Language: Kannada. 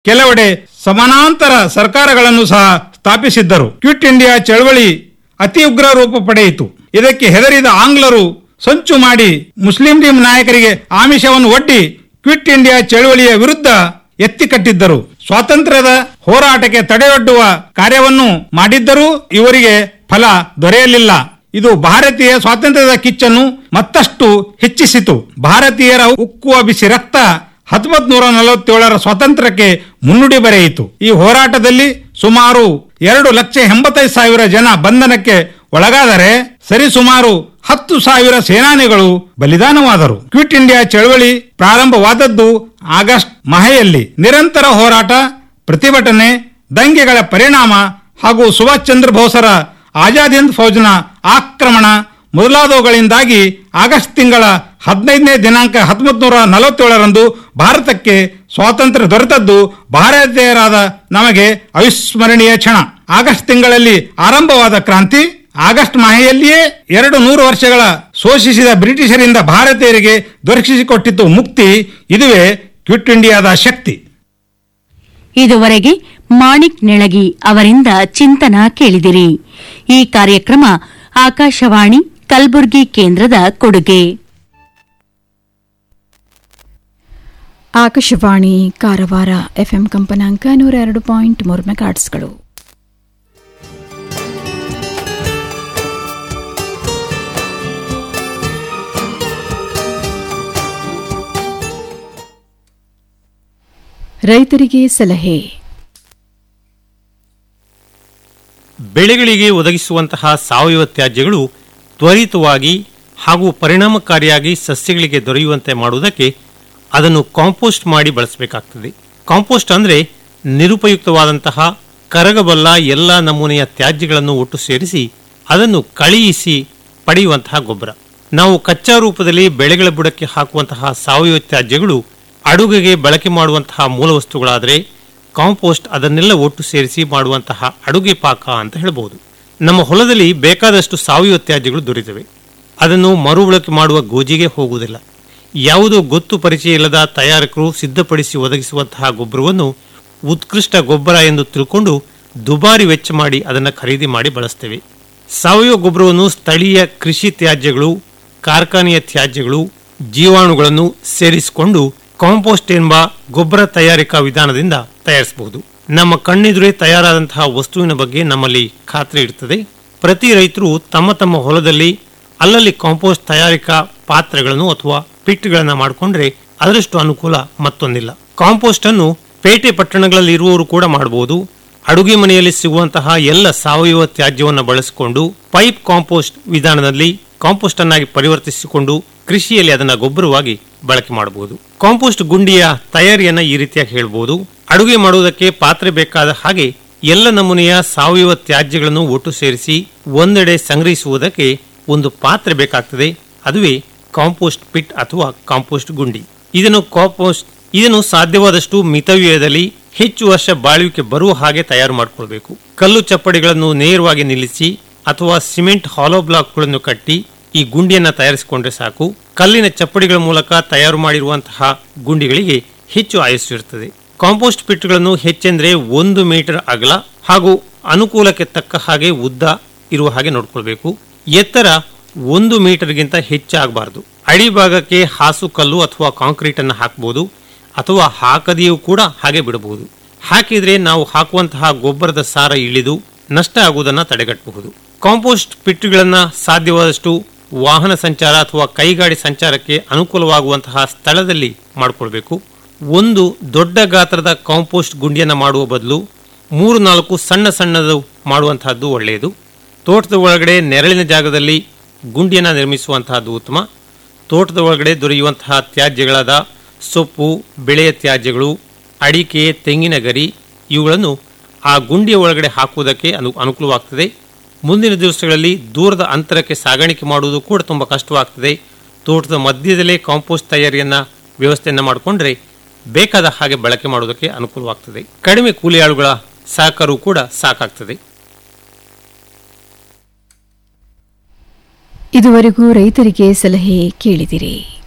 ಕೆಲವೆಡೆ ಸಮಾನಾಂತರ ಸರ್ಕಾರಗಳನ್ನು ಸಹ ಸ್ಥಾಪಿಸಿದ್ದರು. ಕ್ವಿಟ್ ಇಂಡಿಯಾ ಚಳವಳಿ ಅತಿ ಉಗ್ರ ರೂಪ ಪಡೆಯಿತು. ಇದಕ್ಕೆ ಹೆದರಿದ ಆಂಗ್ಲರು ಸಂಚು ಮಾಡಿ ಮುಸ್ಲಿಂ ಲೀಗ್ ನಾಯಕರಿಗೆ ಆಮಿಷವನ್ನು ಒಡ್ಡಿ ಕ್ವಿಟ್ ಇಂಡಿಯಾ ಚಳವಳಿಯ ವಿರುದ್ಧ ಎತ್ತಿಕಟ್ಟಿದ್ದರು. ಸ್ವಾತಂತ್ರ್ಯದ ಹೋರಾಟಕ್ಕೆ ತಡೆಯೊಡ್ಡುವ ಕಾರ್ಯವನ್ನು ಮಾಡಿದ್ದರೂ ಇವರಿಗೆ ಫಲ ದೊರೆಯಲಿಲ್ಲ. ಇದು ಭಾರತೀಯ ಸ್ವಾತಂತ್ರ್ಯದ ಕಿಚ್ಚನ್ನು ಮತ್ತಷ್ಟು ಹೆಚ್ಚಿಸಿತು. ಭಾರತೀಯರ ಉಕ್ಕುವ ಬಿಸಿ ರಕ್ತ 1947ರ ಸ್ವಾತಂತ್ರ್ಯಕ್ಕೆ ಮುನ್ನುಡಿ ಬರೆಯಿತು. ಈ ಹೋರಾಟದಲ್ಲಿ ಸುಮಾರು 2,85,000 ಜನ ಬಂಧನಕ್ಕೆ ಒಳಗಾದರೆ ಸರಿಸುಮಾರು 10,000 ಸೇನಾನಿಗಳು ಬಲಿದಾನವಾದರು. ಕ್ವಿಟ್ ಇಂಡಿಯಾ ಚಳವಳಿ ಪ್ರಾರಂಭವಾದದ್ದು ಆಗಸ್ಟ್ ಮಾಹೆಯಲ್ಲಿ. ನಿರಂತರ ಹೋರಾಟ, ಪ್ರತಿಭಟನೆ, ದಂಗೆಗಳ ಪರಿಣಾಮ ಹಾಗೂ ಸುಭಾಷ್ ಚಂದ್ರ ಬೋಸರ ಆಜಾದ್ ಹಿಂದ್ ಫೌಜ್ನ ಆಕ್ರಮಣ ಮೊದಲಾದವುಗಳಿಂದಾಗಿ ಆಗಸ್ಟ್ ತಿಂಗಳ 15ನೇ ದಿನಾಂಕ 1947ರಂದು ಭಾರತಕ್ಕೆ ಸ್ವಾತಂತ್ರ್ಯ ದೊರೆತದ್ದು ಭಾರತೀಯರಾದ ನಮಗೆ ಅವಿಸ್ಮರಣೀಯ ಕ್ಷಣ. ಆಗಸ್ಟ್ ತಿಂಗಳಲ್ಲಿ ಆರಂಭವಾದ ಕ್ರಾಂತಿ ಆಗಸ್ಟ್ ಮಾಹೆಯಲ್ಲಿಯೇ 200 ವರ್ಷಗಳ ಶೋಷಿಸಿದ ಬ್ರಿಟಿಷರಿಂದ ಭಾರತೀಯರಿಗೆ ದೊರಕಿಸಿಕೊಟ್ಟಿತ್ತು ಮುಕ್ತಿ. ಇದುವೇ ಕ್ವಿಟ್ ಇಂಡಿಯಾದ ಶಕ್ತಿ. ಇದುವರೆಗೆ ಮಾಣಿಕ್ ನೆಳಗಿ ಅವರಿಂದ ಚಿಂತನ ಕೇಳಿದಿರಿ. ಈ ಕಾರ್ಯಕ್ರಮ ಆಕಾಶವಾಣಿ ಕಲಬುರಗಿ ಕೇಂದ್ರದ ಕೊಡುಗೆ. ಆಕಾಶವಾಣಿ ಕಾರವಾರ ಎಫ್ಎಂ ಕಂಪನಾಂಕ 102.3 ಮೆಗಾಹರ್ಟ್ಸ್ಗಳು. ರೈತರಿಗೆ ಸಲಹೆ. ಬೆಳೆಗಳಿಗೆ ಒದಗಿಸುವಂತಹ ಸಾವಯವ ತ್ಯಾಜ್ಯಗಳು ತ್ವರಿತವಾಗಿ ಹಾಗೂ ಪರಿಣಾಮಕಾರಿಯಾಗಿ ಸಸ್ಯಗಳಿಗೆ ದೊರೆಯುವಂತೆ ಮಾಡುವುದಕ್ಕೆ ಅದನ್ನು ಕಾಂಪೋಸ್ಟ್ ಮಾಡಿ ಬಳಸಬೇಕಾಗ್ತದೆ. ಕಾಂಪೋಸ್ಟ್ ಅಂದರೆ ನಿರುಪಯುಕ್ತವಾದಂತಹ ಕರಗಬಲ್ಲ ಎಲ್ಲ ನಮೂನೆಯ ತ್ಯಾಜ್ಯಗಳನ್ನು ಒಟ್ಟು ಸೇರಿಸಿ ಅದನ್ನು ಕಳುಹಿಸಿ ಪಡೆಯುವಂತಹ ಗೊಬ್ಬರ. ನಾವು ಕಚ್ಚಾ ರೂಪದಲ್ಲಿ ಬೆಳೆಗಳ ಬುಡಕ್ಕೆ ಹಾಕುವಂತಹ ಸಾವಯವ ತ್ಯಾಜ್ಯಗಳು ಅಡುಗೆಗೆ ಬಳಕೆ ಮಾಡುವಂತಹ ಮೂಲವಸ್ತುಗಳಾದರೆ ಕಾಂಪೋಸ್ಟ್ ಅದನ್ನೆಲ್ಲ ಒಟ್ಟು ಸೇರಿಸಿ ಮಾಡುವಂತಹ ಅಡುಗೆ ಪಾಕ ಅಂತ ಹೇಳಬಹುದು. ನಮ್ಮ ಹೊಲದಲ್ಲಿ ಬೇಕಾದಷ್ಟು ಸಾವಯವ ತ್ಯಾಜ್ಯಗಳು ದೊರೆತವೆ. ಅದನ್ನು ಮರುಬಳಕೆ ಮಾಡುವ ಗೋಜಿಗೆ ಹೋಗುವುದಿಲ್ಲ. ಯಾವುದೋ ಗೊತ್ತು ಪರಿಚಯ ಇಲ್ಲದ ತಯಾರಕರು ಸಿದ್ಧಪಡಿಸಿ ಒದಗಿಸುವಂತಹ ಗೊಬ್ಬರವನ್ನು ಉತ್ಕೃಷ್ಟ ಗೊಬ್ಬರ ಎಂದು ತಿಳ್ಕೊಂಡು ದುಬಾರಿ ವೆಚ್ಚ ಮಾಡಿ ಅದನ್ನು ಖರೀದಿ ಮಾಡಿ ಬಳಸ್ತೇವೆ. ಸಾವಯವ ಗೊಬ್ಬರವನ್ನು ಸ್ಥಳೀಯ ಕೃಷಿ ತ್ಯಾಜ್ಯಗಳು, ಕಾರ್ಖಾನೆಯ ತ್ಯಾಜ್ಯಗಳು, ಜೀವಾಣುಗಳನ್ನು ಸೇರಿಸಿಕೊಂಡು ಕಾಂಪೋಸ್ಟ್ ಎಂಬ ಗೊಬ್ಬರ ತಯಾರಿಕಾ ವಿಧಾನದಿಂದ ತಯಾರಿಸಬಹುದು. ನಮ್ಮ ಕಣ್ಣೆದುರೇ ತಯಾರಾದಂತಹ ವಸ್ತುವಿನ ಬಗ್ಗೆ ನಮ್ಮಲ್ಲಿ ಖಾತ್ರಿ ಇರುತ್ತದೆ. ಪ್ರತಿ ರೈತರು ತಮ್ಮ ತಮ್ಮ ಹೊಲದಲ್ಲಿ ಅಲ್ಲಲ್ಲಿ ಕಾಂಪೋಸ್ಟ್ ತಯಾರಿಕಾ ಪಾತ್ರೆಗಳನ್ನು ಅಥವಾ ಪಿಟ್ಗಳನ್ನು ಮಾಡಿಕೊಂಡ್ರೆ ಅದರಷ್ಟು ಅನುಕೂಲ ಮತ್ತೊಂದಿಲ್ಲ. ಕಾಂಪೋಸ್ಟ್ ಅನ್ನು ಪೇಟೆ ಪಟ್ಟಣಗಳಲ್ಲಿ ಇರುವವರು ಕೂಡ ಮಾಡಬಹುದು. ಅಡುಗೆ ಮನೆಯಲ್ಲಿ ಸಿಗುವಂತಹ ಎಲ್ಲ ಸಾವಯವ ತ್ಯಾಜ್ಯವನ್ನು ಬಳಸಿಕೊಂಡು ಪೈಪ್ ಕಾಂಪೋಸ್ಟ್ ವಿಧಾನದಲ್ಲಿ ಕಾಂಪೋಸ್ಟ್ ಅನ್ನಾಗಿ ಪರಿವರ್ತಿಸಿಕೊಂಡು ಕೃಷಿಯಲ್ಲಿ ಅದನ್ನು ಗೊಬ್ಬರವಾಗಿ ಬಳಕೆ ಮಾಡಬಹುದು. ಕಾಂಪೋಸ್ಟ್ ಗುಂಡಿಯ ತಯಾರಿಯನ್ನ ಈ ರೀತಿಯಾಗಿ ಹೇಳಬಹುದು. ಅಡುಗೆ ಮಾಡುವುದಕ್ಕೆ ಪಾತ್ರೆ ಬೇಕಾದ ಹಾಗೆ ಎಲ್ಲ ನಮೂನೆಯ ಸಾವಯವ ತ್ಯಾಜ್ಯಗಳನ್ನು ಒಟ್ಟು ಸೇರಿಸಿ ಒಂದೆಡೆ ಸಂಗ್ರಹಿಸುವುದಕ್ಕೆ ಒಂದು ಪಾತ್ರೆ ಬೇಕಾಗ್ತದೆ. ಅದುವೇ ಕಾಂಪೋಸ್ಟ್ ಪಿಟ್ ಅಥವಾ ಕಾಂಪೋಸ್ಟ್ ಗುಂಡಿ. ಇದನ್ನು ಸಾಧ್ಯವಾದಷ್ಟು ಮಿತವ್ಯಯದಲ್ಲಿ ಹೆಚ್ಚು ವರ್ಷ ಬಾಳುವಿಕೆ ಬರುವ ಹಾಗೆ ತಯಾರು ಮಾಡಿಕೊಳ್ಬೇಕು. ಕಲ್ಲು ಚಪ್ಪಡಿಗಳನ್ನು ನೇರವಾಗಿ ನಿಲ್ಲಿಸಿ ಅಥವಾ ಸಿಮೆಂಟ್ ಹಾಲೋ ಬ್ಲಾಕ್ಗಳನ್ನು ಕಟ್ಟಿ ಈ ಗುಂಡಿಯನ್ನ ತಯಾರಿಸಿಕೊಂಡ್ರೆ ಸಾಕು. ಕಲ್ಲಿನ ಚಪ್ಪಡಿಗಳ ಮೂಲಕ ತಯಾರು ಮಾಡಿರುವಂತಹ ಗುಂಡಿಗಳಿಗೆ ಹೆಚ್ಚು ಆಯುಸ್ಸು ಇರುತ್ತದೆ. ಕಾಂಪೋಸ್ಟ್ ಪಿಟ್ಗಳನ್ನು ಹೆಚ್ಚೆಂದ್ರೆ 1 ಮೀಟರ್ ಅಗಲ ಹಾಗೂ ಅನುಕೂಲಕ್ಕೆ ತಕ್ಕ ಹಾಗೆ ಉದ್ದ ಇರುವ ಹಾಗೆ ನೋಡ್ಕೊಳ್ಬೇಕು. ಎತ್ತರ 1 ಮೀಟರ್ಗಿಂತ ಹೆಚ್ಚಾಗಬಾರದು. ಅಡಿಭಾಗಕ್ಕೆ ಹಾಸು ಕಲ್ಲು ಅಥವಾ ಕಾಂಕ್ರೀಟ್ ಅನ್ನು ಹಾಕಬಹುದು ಅಥವಾ ಹಾಕದೆಯೂ ಕೂಡ ಹಾಗೆ ಬಿಡಬಹುದು. ಹಾಕಿದ್ರೆ ನಾವು ಹಾಕುವಂತಹ ಗೊಬ್ಬರದ ಸಾರ ಇಳಿದು ನಷ್ಟ ಆಗುವುದನ್ನು ತಡೆಗಟ್ಟಬಹುದು. ಕಾಂಪೋಸ್ಟ್ ಪಿಟ್ಗಳನ್ನು ಸಾಧ್ಯವಾದಷ್ಟು ವಾಹನ ಸಂಚಾರ ಅಥವಾ ಕೈಗಾಡಿ ಸಂಚಾರಕ್ಕೆ ಅನುಕೂಲವಾಗುವಂತಹ ಸ್ಥಳದಲ್ಲಿ ಮಾಡಿಕೊಳ್ಬೇಕು. ಒಂದು ದೊಡ್ಡ ಗಾತ್ರದ ಕಾಂಪೋಸ್ಟ್ ಗುಂಡಿಯನ್ನು ಮಾಡುವ ಬದಲು 3-4 ಸಣ್ಣದು ಮಾಡುವಂತಹದ್ದು ಒಳ್ಳೆಯದು. ತೋಟದ ಒಳಗಡೆ ನೆರಳಿನ ಜಾಗದಲ್ಲಿ ಗುಂಡಿಯನ್ನು ನಿರ್ಮಿಸುವಂತಹದ್ದು ಉತ್ತಮ. ತೋಟದ ಒಳಗಡೆ ದೊರೆಯುವಂತಹ ತ್ಯಾಜ್ಯಗಳಾದ ಸೊಪ್ಪು, ಬೆಳೆಯ ತ್ಯಾಜ್ಯಗಳು, ಅಡಿಕೆ, ತೆಂಗಿನ ಗರಿ ಇವುಗಳನ್ನು ಆ ಗುಂಡಿಯ ಒಳಗಡೆ ಹಾಕುವುದಕ್ಕೆ ಅನುಕೂಲವಾಗ್ತದೆ. ಮುಂದಿನ ದಿವಸಗಳಲ್ಲಿ ದೂರದ ಅಂತರಕ್ಕೆ ಸಾಗಾಣಿಕೆ ಮಾಡುವುದು ಕೂಡ ತುಂಬ ಕಷ್ಟವಾಗ್ತದೆ. ತೋಟದ ಮಧ್ಯದಲ್ಲೇ ಕಾಂಪೋಸ್ಟ್ ತಯಾರಿಯನ್ನ ವ್ಯವಸ್ಥೆಯನ್ನು ಮಾಡಿಕೊಂಡ್ರೆ ಬೇಕಾದ ಹಾಗೆ ಬಳಕೆ ಮಾಡುವುದಕ್ಕೆ ಅನುಕೂಲವಾಗ್ತದೆ. ಕಡಿಮೆ ಕೂಲಿ ಆಳುಗಳ ಸಹಕಾರವೂ ಕೂಡ ಸಾಕಾಗ್ತದೆ. ಇದುವರೆಗೂ ರೈತರಿಗೆ ಸಲಹೆ ಕೇಳಿದಿರಿ.